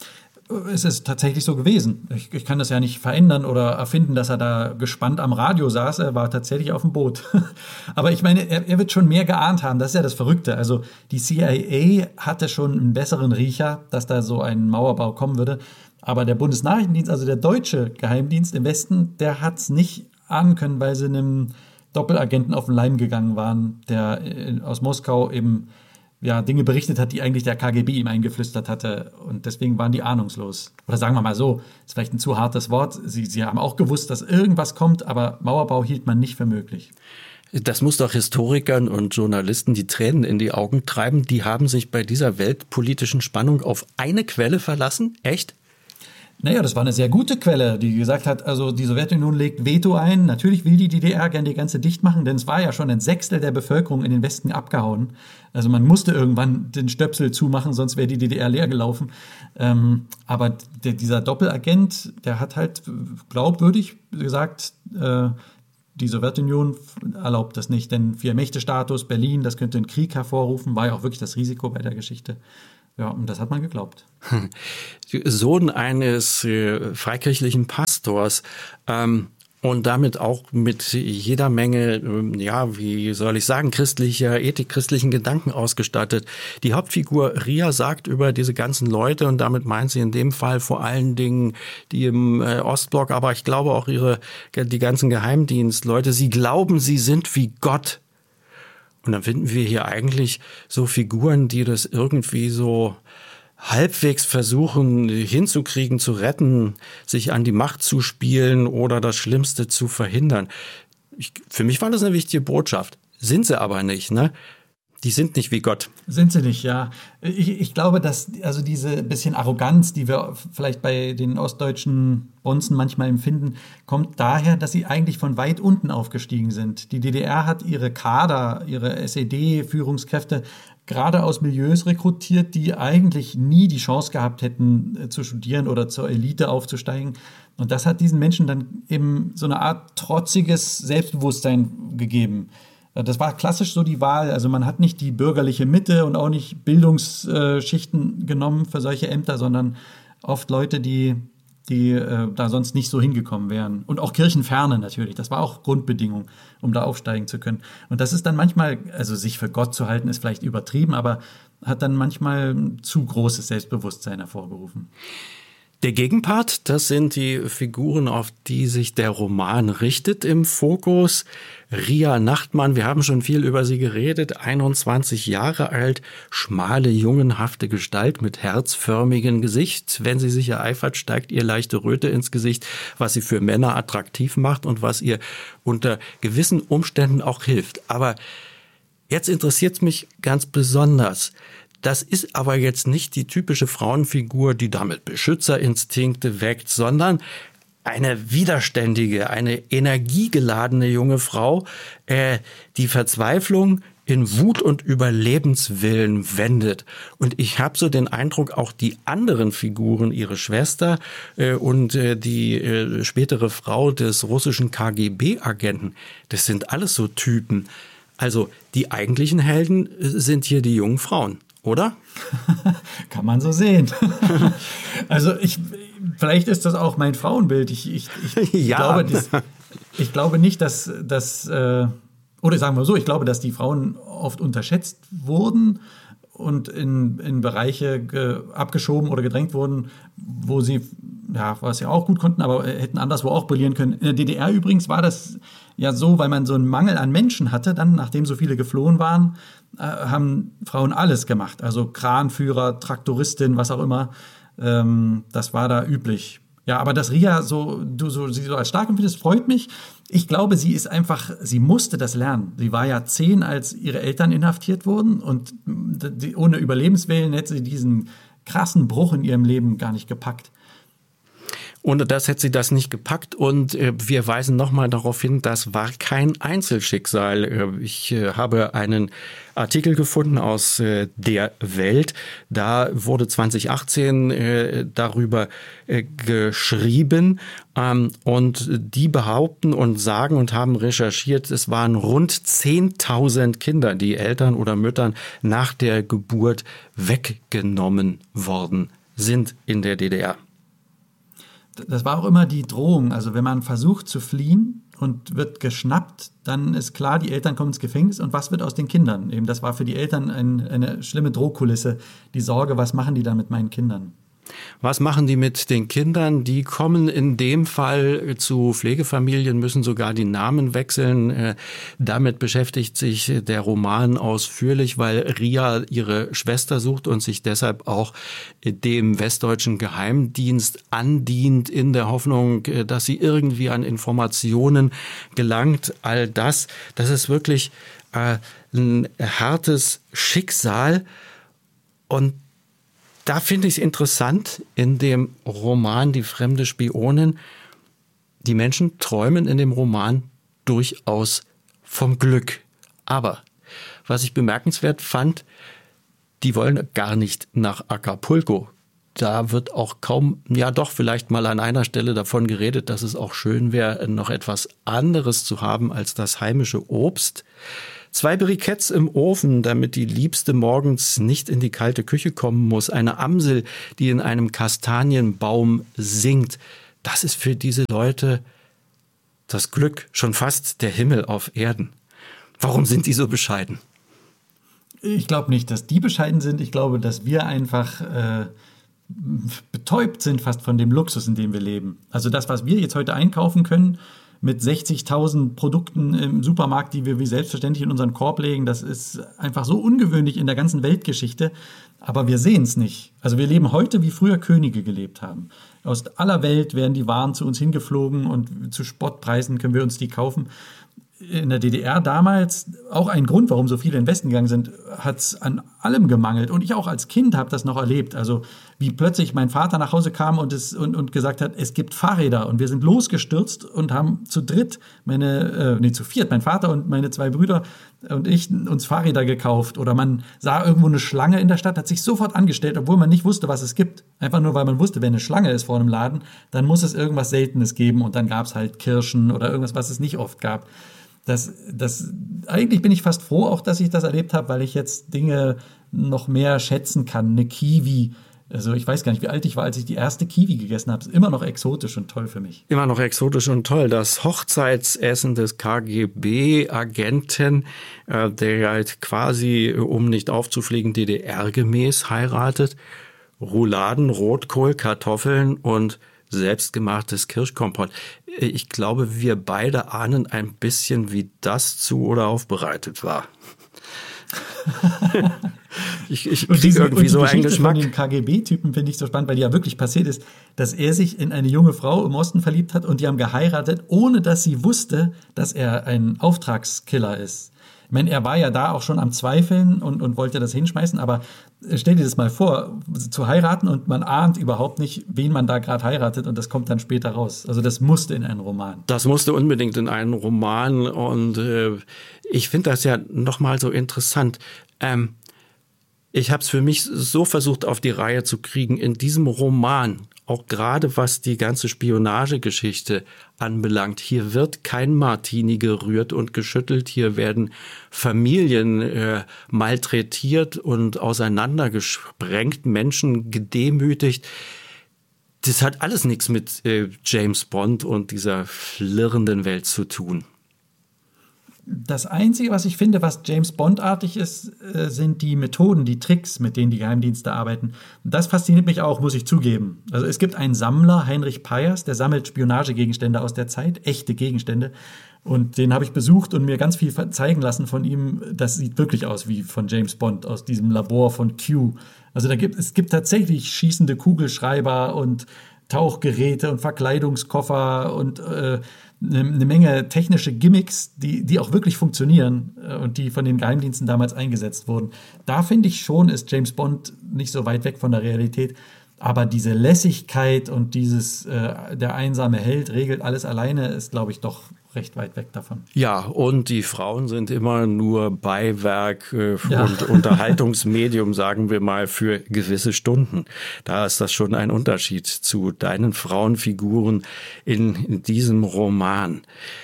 Es ist tatsächlich so gewesen. Ich, ich kann das ja nicht verändern oder erfinden, dass er da gespannt am Radio saß. Er war tatsächlich auf dem Boot. Aber ich meine, er, er wird schon mehr geahnt haben. Das ist ja das Verrückte. Also die C I A hatte schon einen besseren Riecher, dass da so ein Mauerbau kommen würde. Aber der Bundesnachrichtendienst, also der deutsche Geheimdienst im Westen, der hat es nicht ahnen können, weil sie einem Doppelagenten auf den Leim gegangen waren, der aus Moskau eben ja, Dinge berichtet hat, die eigentlich der K G B ihm eingeflüstert hatte. Und deswegen waren die ahnungslos. Oder sagen wir mal so, ist vielleicht ein zu hartes Wort. Sie, sie haben auch gewusst, dass irgendwas kommt, aber Mauerbau hielt man nicht für möglich. Das muss doch Historikern und Journalisten die Tränen in die Augen treiben. Die haben sich bei dieser weltpolitischen Spannung auf eine Quelle verlassen? Echt? Naja, das war eine sehr gute Quelle, die gesagt hat, also die Sowjetunion legt Veto ein. Natürlich will die D D R gerne die ganze dicht machen, denn es war ja schon ein Sechstel der Bevölkerung in den Westen abgehauen. Also man musste irgendwann den Stöpsel zumachen, sonst wäre die D D R leer gelaufen. Ähm, aber der, dieser Doppelagent, der hat halt glaubwürdig gesagt, äh, die Sowjetunion erlaubt das nicht, denn Vier-Mächte-Status, Berlin, das könnte einen Krieg hervorrufen, war ja auch wirklich das Risiko bei der Geschichte. Ja, und das hat man geglaubt. Sohn eines äh, freikirchlichen Pastors ähm, und damit auch mit jeder Menge, äh, ja, wie soll ich sagen, christlicher Ethik, christlichen Gedanken ausgestattet. Die Hauptfigur Ria sagt über diese ganzen Leute, und damit meint sie in dem Fall vor allen Dingen die im äh, Ostblock, aber ich glaube auch ihre die ganzen Geheimdienstleute, sie glauben, sie sind wie Gott. Und dann finden wir hier eigentlich so Figuren, die das irgendwie so halbwegs versuchen hinzukriegen, zu retten, sich an die Macht zu spielen oder das Schlimmste zu verhindern. Ich, für mich war das eine wichtige Botschaft. Sind sie aber nicht, ne? Die sind nicht wie Gott. Sind sie nicht, ja. Ich, ich glaube, dass also diese bisschen Arroganz, die wir vielleicht bei den ostdeutschen Bonzen manchmal empfinden, kommt daher, dass sie eigentlich von weit unten aufgestiegen sind. Die D D R hat ihre Kader, ihre S E D-Führungskräfte gerade aus Milieus rekrutiert, die eigentlich nie die Chance gehabt hätten, äh, zu studieren oder zur Elite aufzusteigen. Und das hat diesen Menschen dann eben so eine Art trotziges Selbstbewusstsein gegeben. Das war klassisch so die Wahl. Also man hat nicht die bürgerliche Mitte und auch nicht Bildungsschichten genommen für solche Ämter, sondern oft Leute, die, die äh, da sonst nicht so hingekommen wären. Und auch Kirchenferne natürlich. Das war auch Grundbedingung, um da aufsteigen zu können. Und das ist dann manchmal, also sich für Gott zu halten, ist vielleicht übertrieben, aber hat dann manchmal zu großes Selbstbewusstsein hervorgerufen. Der Gegenpart, das sind die Figuren, auf die sich der Roman richtet im Fokus. Ria Nachtmann, wir haben schon viel über sie geredet, einundzwanzig Jahre alt, schmale, jungenhafte Gestalt mit herzförmigem Gesicht. Wenn sie sich ereifert, steigt ihr leichte Röte ins Gesicht, was sie für Männer attraktiv macht und was ihr unter gewissen Umständen auch hilft. Aber jetzt interessiert es mich ganz besonders. Das ist aber jetzt nicht die typische Frauenfigur, die damit Beschützerinstinkte weckt, sondern eine widerständige, eine energiegeladene junge Frau, äh, die Verzweiflung in Wut und Überlebenswillen wendet. Und ich habe so den Eindruck, auch die anderen Figuren, ihre Schwester äh, und äh, die äh, spätere Frau des russischen K G B-Agenten, das sind alles so Typen. Also die eigentlichen Helden sind hier die jungen Frauen. Oder? Kann man so sehen. Also ich, vielleicht ist das auch mein Frauenbild. Ich, ich, ich, ja. glaube, das, ich glaube nicht, dass, dass äh, oder sagen wir so, ich glaube, dass die Frauen oft unterschätzt wurden und in, in Bereiche ge, abgeschoben oder gedrängt wurden, wo sie, ja, was sie auch gut konnten, aber hätten anderswo auch brillieren können. In der D D R übrigens war das ja so, weil man so einen Mangel an Menschen hatte, dann, nachdem so viele geflohen waren, äh, haben Frauen alles gemacht. Also Kranführer, Traktoristin, was auch immer. Ähm, das war da üblich. Ja, aber dass Ria so, du so, sie so als stark empfindest, freut mich. Ich glaube, sie ist einfach, sie musste das lernen. Sie war ja zehn, als ihre Eltern inhaftiert wurden und die, ohne Überlebenswillen hätte sie diesen krassen Bruch in ihrem Leben gar nicht gepackt. Ohne das hätte sie das nicht gepackt und äh, wir weisen nochmal darauf hin, das war kein Einzelschicksal. Äh, ich äh, habe einen Artikel gefunden aus äh, der Welt. Da wurde zwanzig achtzehn äh, darüber äh, geschrieben ähm, und die behaupten und sagen und haben recherchiert, es waren rund zehntausend Kinder, die Eltern oder Müttern nach der Geburt weggenommen worden sind in der D D R. Das war auch immer die Drohung. Also wenn man versucht zu fliehen und wird geschnappt, dann ist klar, die Eltern kommen ins Gefängnis. Und was wird aus den Kindern? Eben, das war für die Eltern ein, eine schlimme Drohkulisse. Die Sorge, was machen die da mit meinen Kindern? Was machen die mit den Kindern? Die kommen in dem Fall zu Pflegefamilien, müssen sogar die Namen wechseln. Damit beschäftigt sich der Roman ausführlich, weil Ria ihre Schwester sucht und sich deshalb auch dem westdeutschen Geheimdienst andient, in der Hoffnung, dass sie irgendwie an Informationen gelangt. All das, das ist wirklich ein hartes Schicksal. Und da finde ich es interessant, in dem Roman Die fremde Spionin, die Menschen träumen in dem Roman durchaus vom Glück. Aber was ich bemerkenswert fand, die wollen gar nicht nach Acapulco. Da wird auch kaum, ja doch vielleicht mal an einer Stelle davon geredet, dass es auch schön wäre, noch etwas anderes zu haben als das heimische Obst. Zwei Briketts im Ofen, damit die Liebste morgens nicht in die kalte Küche kommen muss. Eine Amsel, die in einem Kastanienbaum singt. Das ist für diese Leute das Glück, schon fast der Himmel auf Erden. Warum sind die so bescheiden? Ich glaube nicht, dass die bescheiden sind. Ich glaube, dass wir einfach äh, betäubt sind fast von dem Luxus, in dem wir leben. Also das, was wir jetzt heute einkaufen können, mit sechzigtausend Produkten im Supermarkt, die wir wie selbstverständlich in unseren Korb legen. Das ist einfach so ungewöhnlich in der ganzen Weltgeschichte. Aber wir sehen es nicht. Also wir leben heute, wie früher Könige gelebt haben. Aus aller Welt werden die Waren zu uns hingeflogen und zu Spottpreisen können wir uns die kaufen. In der D D R damals, auch ein Grund, warum so viele in den Westen gegangen sind, hat es an allem gemangelt. Und ich auch als Kind habe das noch erlebt. Also wie plötzlich mein Vater nach Hause kam und, es, und, und gesagt hat, es gibt Fahrräder. Und wir sind losgestürzt und haben zu dritt, meine, äh, nee, zu viert, mein Vater und meine zwei Brüder und ich, uns Fahrräder gekauft. Oder man sah irgendwo eine Schlange in der Stadt, hat sich sofort angestellt, obwohl man nicht wusste, was es gibt. Einfach nur, weil man wusste, wenn eine Schlange ist vor einem Laden, dann muss es irgendwas Seltenes geben. Und dann gab es halt Kirschen oder irgendwas, was es nicht oft gab. Das, das, eigentlich bin ich fast froh, auch dass ich das erlebt habe, weil ich jetzt Dinge noch mehr schätzen kann. Eine Kiwi, also ich weiß gar nicht, wie alt ich war, als ich die erste Kiwi gegessen habe. Ist immer noch exotisch und toll für mich. Immer noch exotisch und toll. Das Hochzeitsessen des K G B-Agenten, äh, der halt quasi, um nicht aufzufliegen, D D R-gemäß heiratet. Rouladen, Rotkohl, Kartoffeln und selbstgemachtes Kirschkompott. Ich glaube, wir beide ahnen ein bisschen, wie das zu oder aufbereitet war. ich ich kriege irgendwie und die so einen Geschichte Geschmack. Von den K G B-Typen finde ich so spannend, weil die ja wirklich passiert ist, dass er sich in eine junge Frau im Osten verliebt hat und die haben geheiratet, ohne dass sie wusste, dass er ein Auftragskiller ist. Ich meine, er war ja da auch schon am Zweifeln und, und wollte das hinschmeißen, aber stell dir das mal vor, zu heiraten und man ahnt überhaupt nicht, wen man da gerade heiratet und das kommt dann später raus. Also das musste in einen Roman. Das musste unbedingt in einen Roman und äh, ich finde das ja nochmal so interessant. Ähm, ich habe es für mich so versucht auf die Reihe zu kriegen, in diesem Roman, auch gerade was die ganze Spionagegeschichte anbelangt. Hier wird kein Martini gerührt und geschüttelt. Hier werden Familien äh, malträtiert und auseinandergesprengt, Menschen gedemütigt. Das hat alles nichts mit äh, James Bond und dieser flirrenden Welt zu tun. Das Einzige, was ich finde, was James Bond-artig ist, sind die Methoden, die Tricks, mit denen die Geheimdienste arbeiten. Das fasziniert mich auch, muss ich zugeben. Also es gibt einen Sammler, Heinrich Peyers, der sammelt Spionagegegenstände aus der Zeit, echte Gegenstände. Und den habe ich besucht und mir ganz viel zeigen lassen von ihm. Das sieht wirklich aus wie von James Bond, aus diesem Labor von Q. Also da gibt, es gibt tatsächlich schießende Kugelschreiber und Tauchgeräte und Verkleidungskoffer und äh, eine, eine Menge technische Gimmicks, die, die auch wirklich funktionieren äh, und die von den Geheimdiensten damals eingesetzt wurden. Da finde ich schon, ist James Bond nicht so weit weg von der Realität. Aber diese Lässigkeit und dieses, äh, der einsame Held regelt alles alleine, ist, glaube ich, doch recht weit weg davon. Ja, und die Frauen sind immer nur Beiwerk äh, Ja. und Unterhaltungsmedium, sagen wir mal, für gewisse Stunden. Da ist das schon ein Unterschied zu deinen Frauenfiguren in, in diesem Roman.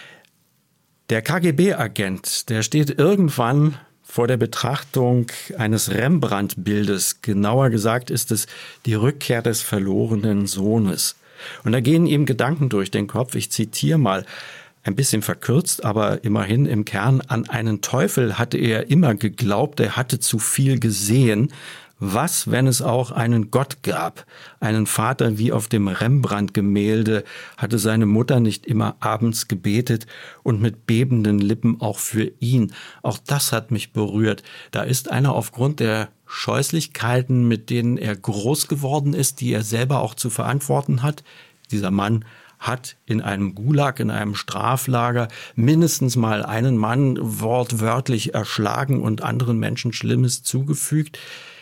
Der K G B-Agent, der steht irgendwann vor der Betrachtung eines Rembrandt-Bildes. Genauer gesagt ist es die Rückkehr des verlorenen Sohnes. Und da gehen ihm Gedanken durch den Kopf. Ich zitiere mal, ein bisschen verkürzt, aber immerhin im Kern: An einen Teufel hatte er immer geglaubt, er hatte zu viel gesehen. Was, wenn es auch einen Gott gab? Einen Vater wie auf dem Rembrandt-Gemälde hatte seine Mutter nicht immer abends gebetet und mit bebenden Lippen auch für ihn. Auch das hat mich berührt. Da ist einer aufgrund der Scheußlichkeiten, mit denen er groß geworden ist, die er selber auch zu verantworten hat. Dieser Mann hat in einem Gulag, in einem Straflager mindestens mal einen Mann wortwörtlich erschlagen und anderen Menschen Schlimmes zugefügt.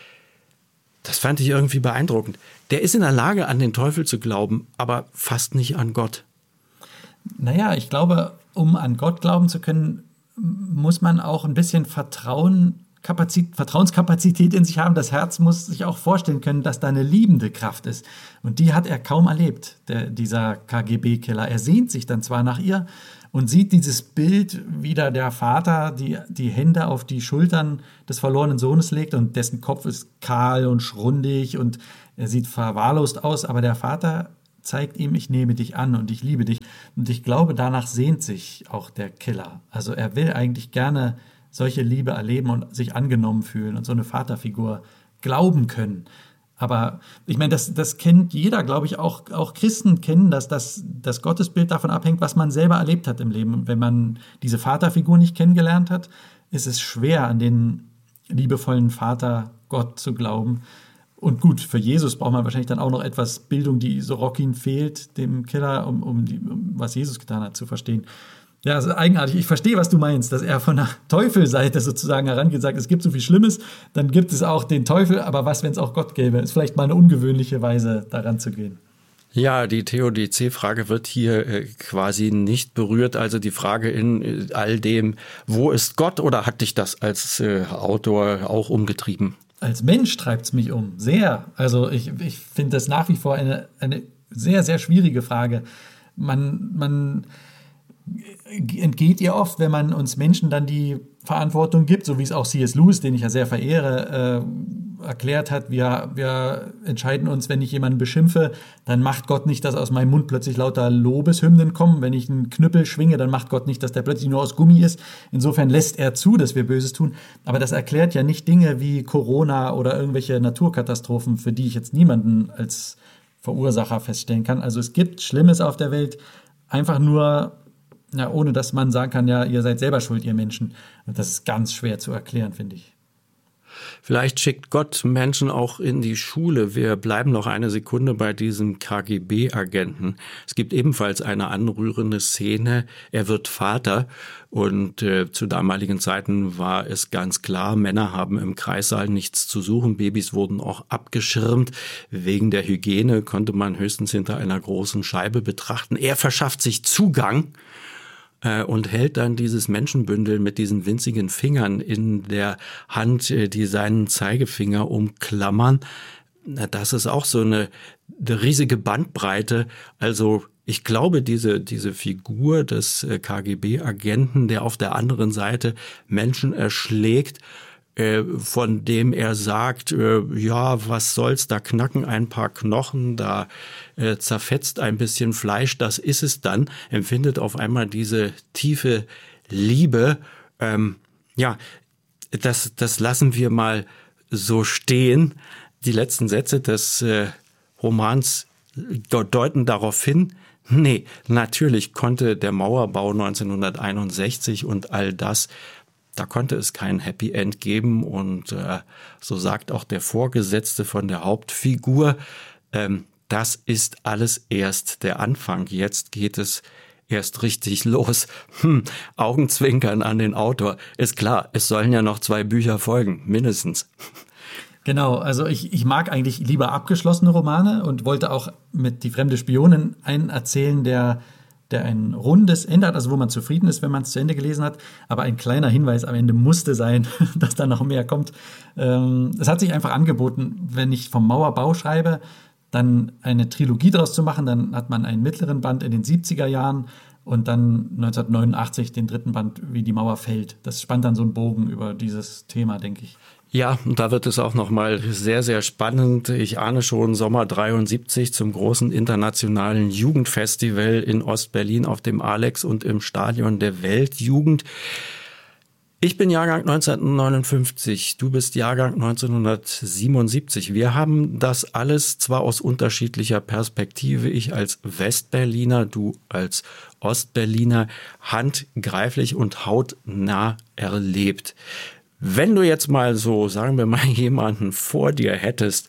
Das fand ich irgendwie beeindruckend. Der ist in der Lage, an den Teufel zu glauben, aber fast nicht an Gott. Naja, ich glaube, um an Gott glauben zu können, muss man auch ein bisschen Vertrauen, Kapazität, Vertrauenskapazität in sich haben. Das Herz muss sich auch vorstellen können, dass da eine liebende Kraft ist. Und die hat er kaum erlebt, der, dieser K G B-Killer. Er sehnt sich dann zwar nach ihr und sieht dieses Bild, wie da der Vater die, die Hände auf die Schultern des verlorenen Sohnes legt und dessen Kopf ist kahl und schrundig und er sieht verwahrlost aus. Aber der Vater zeigt ihm: Ich nehme dich an und ich liebe dich. Und ich glaube, danach sehnt sich auch der Killer. Also er will eigentlich gerne solche Liebe erleben und sich angenommen fühlen und so eine Vaterfigur glauben können. Aber ich meine, das, das kennt jeder, glaube ich, auch, auch Christen kennen das, dass das Gottesbild davon abhängt, was man selber erlebt hat im Leben. Und wenn man diese Vaterfigur nicht kennengelernt hat, ist es schwer, an den liebevollen Vater Gott zu glauben. Und gut, für Jesus braucht man wahrscheinlich dann auch noch etwas Bildung, die Sorokin fehlt, dem Killer, um, um, die, um was Jesus getan hat, zu verstehen. Ja, also eigenartig. Ich verstehe, was du meinst, dass er von der Teufelseite sozusagen herangeht und sagt, es gibt so viel Schlimmes, dann gibt es auch den Teufel, aber was, wenn es auch Gott gäbe? Ist vielleicht mal eine ungewöhnliche Weise, daran zu gehen. Ja, die Theodizee-Frage wird hier äh, quasi nicht berührt. Also die Frage in äh, all dem, wo ist Gott, oder hat dich das als äh, Autor auch umgetrieben? Als Mensch treibt es mich um, sehr. Also ich, ich finde das nach wie vor eine, eine sehr, sehr schwierige Frage. Man, man entgeht ihr oft, wenn man uns Menschen dann die Verantwortung gibt, so wie es auch C S Lewis, den ich ja sehr verehre, äh, erklärt hat. Wir, wir entscheiden uns, wenn ich jemanden beschimpfe, dann macht Gott nicht, dass aus meinem Mund plötzlich lauter Lobeshymnen kommen. Wenn ich einen Knüppel schwinge, dann macht Gott nicht, dass der plötzlich nur aus Gummi ist. Insofern lässt er zu, dass wir Böses tun. Aber das erklärt ja nicht Dinge wie Corona oder irgendwelche Naturkatastrophen, für die ich jetzt niemanden als Verursacher feststellen kann. Also es gibt Schlimmes auf der Welt, einfach nur, ja, ohne dass man sagen kann, ja, ihr seid selber schuld, ihr Menschen. Und das ist ganz schwer zu erklären, finde ich. Vielleicht schickt Gott Menschen auch in die Schule. Wir bleiben noch eine Sekunde bei diesem K G B-Agenten. Es gibt ebenfalls eine anrührende Szene. Er wird Vater und äh, zu damaligen Zeiten war es ganz klar, Männer haben im Kreissaal nichts zu suchen. Babys wurden auch abgeschirmt. Wegen der Hygiene konnte man höchstens hinter einer großen Scheibe betrachten. Er verschafft sich Zugang und hält dann dieses Menschenbündel mit diesen winzigen Fingern in der Hand, die seinen Zeigefinger umklammern. Das ist auch so eine, eine riesige Bandbreite. Also ich glaube, diese, diese Figur des K G B-Agenten, der auf der anderen Seite Menschen erschlägt, von dem er sagt, ja, was soll's, da knacken ein paar Knochen, da äh, zerfetzt ein bisschen Fleisch, das ist es dann, empfindet auf einmal diese tiefe Liebe. Ähm, ja, das, das lassen wir mal so stehen. Die letzten Sätze des äh, Romans deuten darauf hin, nee, natürlich konnte der Mauerbau neunzehnhunderteinundsechzig und all das, da konnte es kein Happy End geben, und äh, so sagt auch der Vorgesetzte von der Hauptfigur, ähm, das ist alles erst der Anfang. Jetzt geht es erst richtig los. Hm, Augenzwinkern an den Autor. Ist klar, es sollen ja noch zwei Bücher folgen, mindestens. Genau, also ich, ich mag eigentlich lieber abgeschlossene Romane und wollte auch mit Die fremde Spionin einen erzählen, der, der ein rundes Ende hat, also wo man zufrieden ist, wenn man es zu Ende gelesen hat. Aber ein kleiner Hinweis am Ende musste sein, dass da noch mehr kommt. Ähm, es hat sich einfach angeboten, wenn ich vom Mauerbau schreibe, dann eine Trilogie daraus zu machen. Dann hat man einen mittleren Band in den siebziger Jahren und dann neunzehnhundertneunundachtzig den dritten Band, wie die Mauer fällt. Das spannt dann so einen Bogen über dieses Thema, denke ich. Ja, und da wird es auch nochmal sehr, sehr spannend. Ich ahne schon Sommer dreiundsiebzig zum großen internationalen Jugendfestival in Ostberlin auf dem Alex und im Stadion der Weltjugend. Ich bin Jahrgang neunzehnhundertneunundfünfzig, du bist Jahrgang neunzehnhundertsiebenundsiebzig. Wir haben das alles zwar aus unterschiedlicher Perspektive, ich als Westberliner, du als Ostberliner, handgreiflich und hautnah erlebt. Wenn du jetzt mal so, sagen wir mal, jemanden vor dir hättest,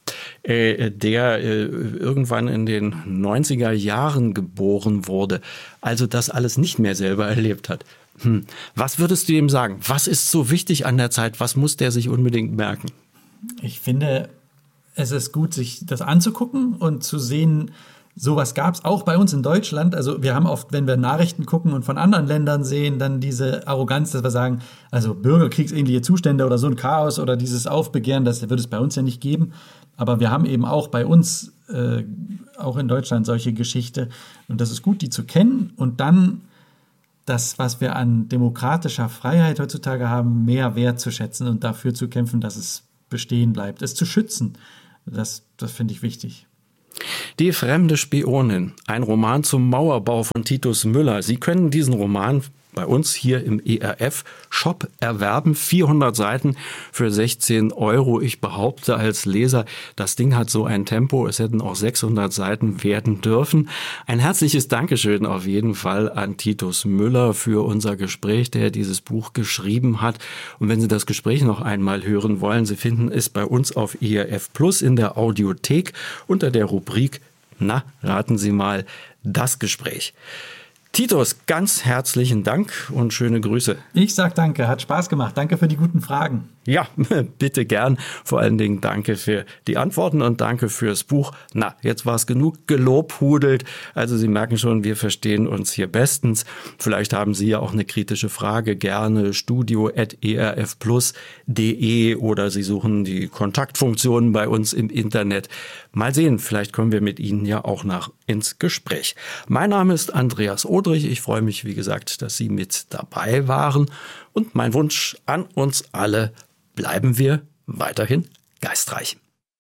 äh, der äh, irgendwann in den neunziger Jahren geboren wurde, also das alles nicht mehr selber erlebt hat, hm, was würdest du ihm sagen? Was ist so wichtig an der Zeit? Was muss der sich unbedingt merken? Ich finde, es ist gut, sich das anzugucken und zu sehen, sowas gab es auch bei uns in Deutschland. Also wir haben oft, wenn wir Nachrichten gucken und von anderen Ländern sehen, dann diese Arroganz, dass wir sagen, also bürgerkriegsähnliche Zustände oder so ein Chaos oder dieses Aufbegehren, das wird es bei uns ja nicht geben. Aber wir haben eben auch bei uns, äh, auch in Deutschland, solche Geschichte. Und das ist gut, die zu kennen und dann das, was wir an demokratischer Freiheit heutzutage haben, mehr wertzuschätzen und dafür zu kämpfen, dass es bestehen bleibt, es zu schützen. Das, das finde ich wichtig. Die fremde Spionin, ein Roman zum Mauerbau von Titus Müller. Sie können diesen Roman bei uns hier im E R F-Shop erwerben. vierhundert Seiten für sechzehn Euro. Ich behaupte als Leser, das Ding hat so ein Tempo, es hätten auch sechshundert Seiten werden dürfen. Ein herzliches Dankeschön auf jeden Fall an Titus Müller für unser Gespräch, der dieses Buch geschrieben hat. Und wenn Sie das Gespräch noch einmal hören wollen, Sie finden es bei uns auf E R F Plus in der Audiothek unter der Rubrik, na, raten Sie mal, das Gespräch. Titus, ganz herzlichen Dank und schöne Grüße. Ich sag danke, hat Spaß gemacht. Danke für die guten Fragen. Ja, bitte gern. Vor allen Dingen danke für die Antworten und danke fürs Buch. Na, jetzt war es genug gelobhudelt. Also Sie merken schon, wir verstehen uns hier bestens. Vielleicht haben Sie ja auch eine kritische Frage, gerne studio at e r f plus punkt d e oder Sie suchen die Kontaktfunktionen bei uns im Internet. Mal sehen, vielleicht kommen wir mit Ihnen ja auch nach ins Gespräch. Mein Name ist Andreas Odrich. Ich freue mich, wie gesagt, dass Sie mit dabei waren. Und mein Wunsch an uns alle: bleiben wir weiterhin geistreich.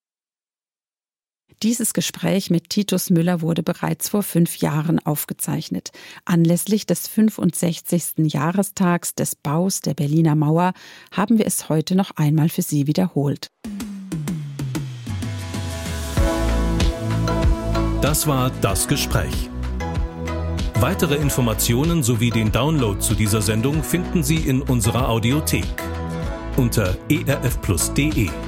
Dieses Gespräch mit Titus Müller wurde bereits vor fünf Jahren aufgezeichnet. Anlässlich des fünfundsechzigsten Jahrestags des Baus der Berliner Mauer haben wir es heute noch einmal für Sie wiederholt. Das war das Gespräch. Weitere Informationen sowie den Download zu dieser Sendung finden Sie in unserer Audiothek unter e r f plus punkt d e.